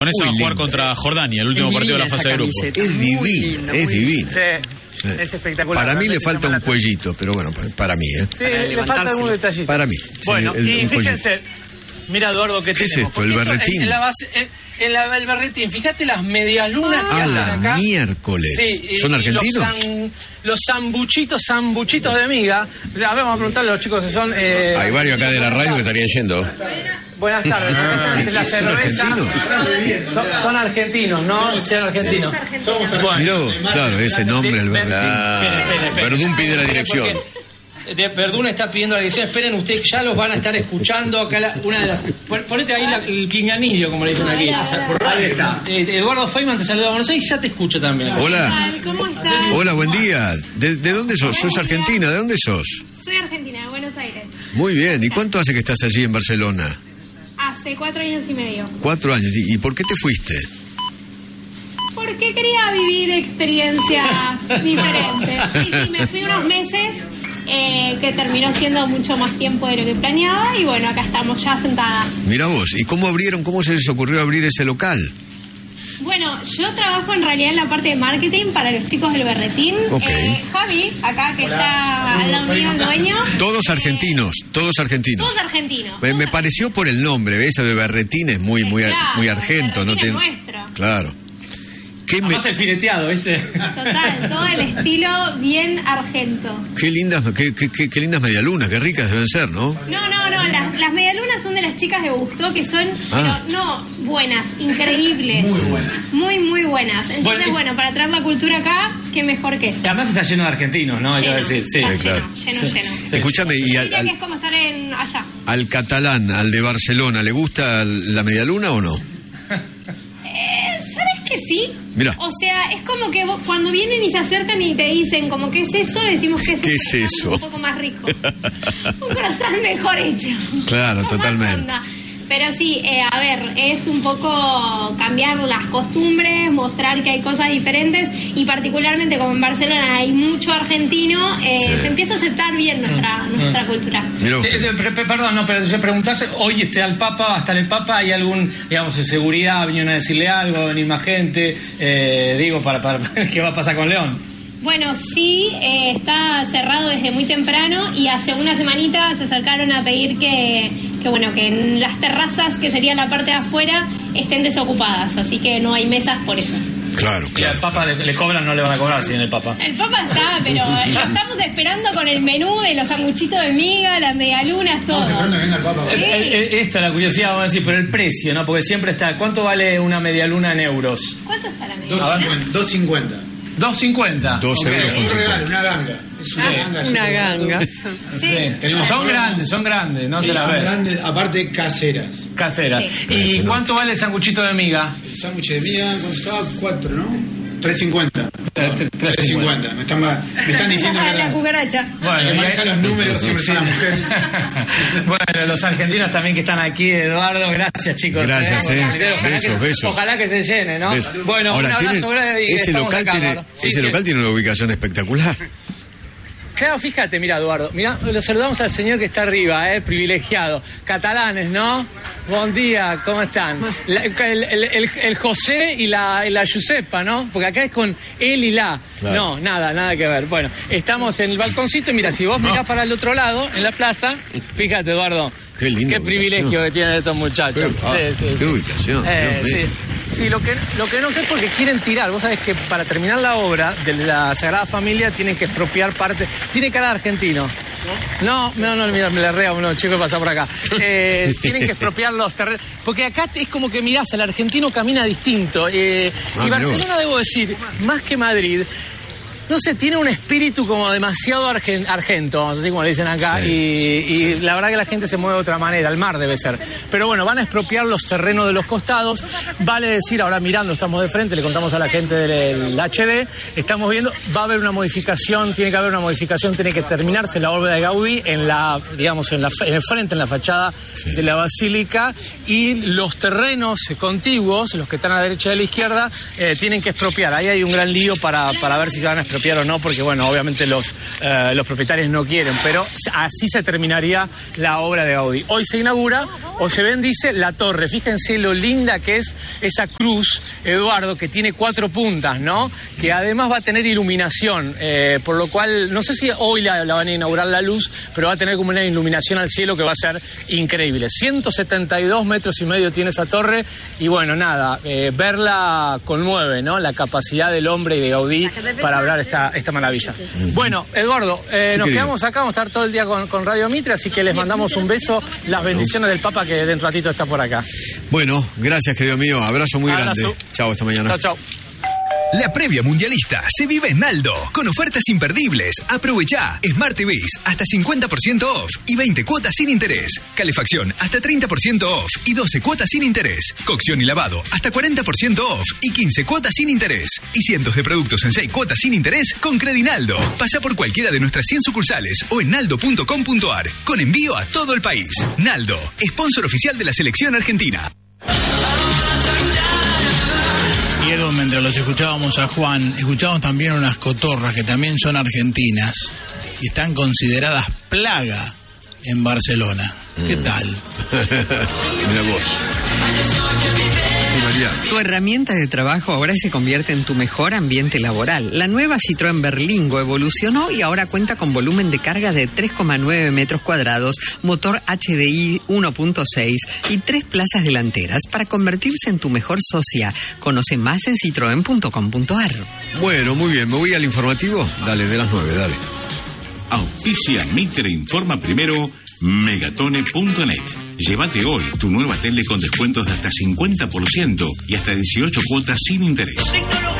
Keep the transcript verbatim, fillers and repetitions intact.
Con eso Muy va a jugar linda. contra Jordania, el último Es partido de la divina fase de esa grupo. camiseta. Es Muy divina, linda, es muy divina. Sí, Sí. es espectacular. Para mí le realmente falta llama un la- cuellito, pero bueno, para mí, ¿eh? Sí, Para le falta levantárselo. algún detallito. Para mí. sí, Bueno, el- y un cuellito. fíjense, mira Eduardo, ¿qué, ¿Qué es tenemos? esto, el Porque berretín? En, en la base, en, en la- el berretín, fíjate las medias lunas que Ah, hacen la acá. miércoles. Sí, y- ¿Son y argentinos? Los, san- los sambuchitos, sambuchitos de miga. Ya, a ver, vamos a preguntarle a los chicos que son... Eh, Hay varios acá de la radio que estarían yendo. Buenas tardes. Esta es la ¿Son cerveza. argentinos? Son, son argentinos, ¿no? Ser argentinos. Bueno, Mirá vos, claro, ese nombre, el Ven, berretín. esperen, esperen, esperen. Verdún pide la dirección. Porque, de- Verdún está pidiendo la dirección. Esperen ustedes, ya los van a estar escuchando. Acá la- una de las. pon- Ponete ahí la- el pinganillo, como le dicen aquí. Ahí está. Eh, Eduardo Feynman te saluda a Buenos Aires y ya te escucho también. Hola, ¿Cómo estás? hola, buen día. ¿De, de dónde sos? ¿Sos argentina? ¿De dónde sos? Soy argentina, de Buenos Aires. Muy bien. ¿Y cuánto hace que estás allí en Barcelona? Hace cuatro años y medio. Cuatro años. ¿Y y por qué te fuiste? Porque quería vivir experiencias diferentes. Sí, sí, me fui unos meses, eh, que terminó siendo mucho más tiempo de lo que planeaba. Y bueno, acá estamos ya sentada. Mira vos. ¿Y cómo abrieron? ¿Cómo se les ocurrió abrir ese local? Bueno, yo trabajo en realidad en la parte de marketing para los chicos del Berretín. Ok. Eh, Javi, acá que está al lado mío, el dueño. Todos eh, argentinos, todos argentinos. Todos argentinos. Me, me Todos pareció por el nombre, ¿ves? Eso de berretín es muy, muy, Claro, muy argento. No Berretín te... es nuestro. Claro. ¿Qué, me- Además el fileteado, ¿viste? Total, todo el estilo bien argento. qué lindas, qué, qué, qué- qué lindas medialunas, qué ricas deben ser, ¿no? No, no, no, las, las medialunas son de las chicas de Gusto, que son, Ah. pero no, buenas, increíbles. Muy buenas. Muy, muy buenas. Entonces, Bueno, y- bueno, para traer la cultura acá, qué mejor que eso. Y además está lleno de argentinos, ¿no? Hay que Lleno, decir, sí. está Sí, claro. lleno, lleno, lleno. Escúchame, y Yo al, diría al- que es como estar en allá. al catalán, al de Barcelona, ¿le gusta la medialuna o no? Eh, ¿Sabes que sí? Mirá. O sea, es como que vos, cuando vienen y se acercan y te dicen como, ¿qué es eso? Decimos que es, ¿Qué un es croissant eso? un poco más rico. Un croissant mejor hecho. Claro, Con más totalmente. onda. Pero sí, eh, a ver, es un poco cambiar las costumbres, mostrar que hay cosas diferentes y particularmente como en Barcelona hay mucho argentino, eh, Sí. se empieza a aceptar bien nuestra, nuestra cultura. Mirá vos Sí, qué- de- pre- pre- perdón, no, pero yo preguntarse, hoy está el Papa, va a estar el Papa, ¿hay algún, digamos, de seguridad, vinieron a decirle algo, va a venir más gente, eh, digo, para, para qué va a pasar con León? Bueno, sí, eh, está cerrado desde muy temprano y hace una semanita se acercaron a pedir que, que, bueno, que en las terrazas, que sería la parte de afuera, estén desocupadas, así que no hay mesas por eso. Claro, Y al claro. Papa le, le cobran, no le van a cobrar si viene el Papa. El Papa está, pero lo estamos esperando con el menú de los sanguchitos de miga, las medialunas, todo. Sí. Eh, eh, Esto es la curiosidad, vamos a decir, pero el precio, ¿no? Porque siempre está, ¿cuánto vale una medialuna en euros? ¿Cuánto está la media? dos cincuenta. dos cincuenta. Dos Ok. euros con Un regalo, cincuenta. una ganga. Es una Sí. ganga. Una sí. ganga. Sí. Tenemos- Son grandes, son grandes, no Sí, se las son ve. grandes, aparte caseras. Caseras. Sí. ¿Y Eso no. cuánto vale el sanguchito de miga? El sándwich de miga costaba cuatro, ¿no? tres cincuenta. Eh, tres tres cincuenta. Me están, me están diciendo que la cucaracha. el que y- maneja los números siempre son las mujeres. Bueno, los argentinos también que están aquí, Eduardo, gracias chicos. Gracias, eh. Ojalá Besos, que, besos. Ojalá que se llene, ¿no? ¿Ves? Bueno, Ahora, un abrazo tiene- grande y ese estamos local, acá, tiene, Eduardo. Sí, ese sí. local tiene una ubicación espectacular. Claro, fíjate, mira, Eduardo, mira, lo saludamos al señor que está arriba, eh, privilegiado. Catalanes, ¿no? Buen día, ¿cómo están? La- el, el- el- el José y la, y la Giuseppa, ¿no? Porque acá es con él y la. Claro. No, nada, nada que ver. Bueno, estamos en el balconcito y mira, si vos mirás para el otro lado, en la plaza, fíjate, Eduardo. Qué linda Qué privilegio ubicación. que tienen estos muchachos. Qué- ah, Sí, sí, qué sí. ubicación, Eh, Dios sí. mío. Sí, lo que, lo que no sé es porque quieren tirar. Vos sabés que para terminar la obra de la Sagrada Familia tienen que expropiar parte. Tiene cara de argentino. No, no, no, mira, me la rea uno, chico, pasa por acá. Eh, tienen que expropiar los terrenos. Porque acá es como que mirás, el argentino camina distinto. Eh, Ah, y Barcelona, mirá vos. debo decir, más que Madrid. No sé, tiene un espíritu como demasiado argen- argento, así como le dicen acá, Sí, y, y la verdad que la gente se mueve de otra manera, el mar debe ser. Pero bueno, van a expropiar los terrenos de los costados, vale decir, ahora mirando, estamos de frente, le contamos a la gente del H D, estamos viendo, va a haber una modificación, tiene que haber una modificación, tiene que terminarse la obra de Gaudí en la, digamos, en, la, en el frente, en la fachada Sí. de la basílica, y los terrenos contiguos, los que están a la derecha y a la izquierda, eh, tienen que expropiar. Ahí hay un gran lío para, para ver si se van a expropiar expropiar o no, porque bueno, obviamente los, eh, los propietarios no quieren, pero así se terminaría la obra de Gaudí. Hoy se inaugura, o se bendice la torre. Fíjense lo linda que es esa cruz, Eduardo, que tiene cuatro puntas, ¿no? Que además va a tener iluminación, eh, por lo cual, no sé si hoy la, la van a inaugurar la luz, pero va a tener como una iluminación al cielo que va a ser increíble. ciento setenta y dos metros y medio tiene esa torre, y bueno, nada, eh, verla conmueve, ¿no? La capacidad del hombre y de Gaudí para hablar esta, esta maravilla. Bueno, Eduardo, eh, sí, nos querido. quedamos acá, vamos a estar todo el día con, con Radio Mitre, así que les mandamos un beso, las bendiciones del Papa que dentro de ratito está por acá. Bueno, gracias, querido mío. Abrazo muy Abrazo. grande. Chao, hasta mañana. Chao, chao. La previa mundialista se vive en Naldo, con ofertas imperdibles. Aprovechá Smart T Vs hasta cincuenta por ciento off y veinte cuotas sin interés. Calefacción hasta treinta por ciento off y doce cuotas sin interés. Cocción y lavado hasta cuarenta por ciento off y quince cuotas sin interés. Y cientos de productos en seis cuotas sin interés con Credinaldo. Pasa por cualquiera de nuestras cien sucursales o en naldo punto com punto ar, con envío a todo el país. Naldo, sponsor oficial de la selección argentina. Y Edu, mientras los escuchábamos a Juan, escuchábamos también unas cotorras que también son argentinas y están consideradas plaga en Barcelona. ¿Qué Mm. tal? Mira vos. Sí, María. Tu herramienta de trabajo ahora se convierte en tu mejor ambiente laboral. La nueva Citroën Berlingo evolucionó y ahora cuenta con volumen de carga de tres coma nueve metros cuadrados, motor H D I uno punto seis y tres plazas delanteras para convertirse en tu mejor socia. Conoce más en citroen punto com punto ar. Bueno, muy bien. ¿Me voy al informativo? Dale, de las nueve, dale. Auspicia Mitre Informa Primero, megatone punto net. Llévate hoy tu nueva tele con descuentos de hasta cincuenta por ciento y hasta dieciocho cuotas sin interés.